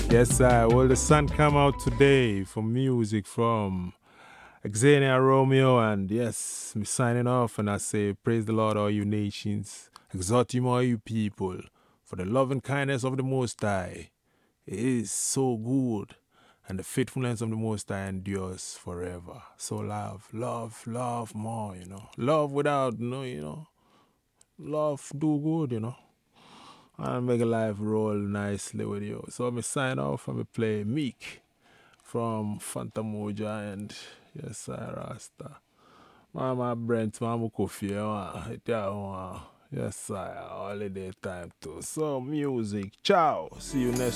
Yes, well, the sun come out today for music from Xenia Romeo, and yes, me signing off, and I say, praise the Lord, all you nations, exalt him, all you people, for the love and kindness of the Most High. It is so good, and the faithfulness of the Most High endures forever. So love more, love without, love do good, and make life roll nicely with you. So me sign off and me play Meek from Phantom Moja and yes, I Rasta. Mama Brent, Mama Kofi, yes, I holiday time too. So music, ciao. See you next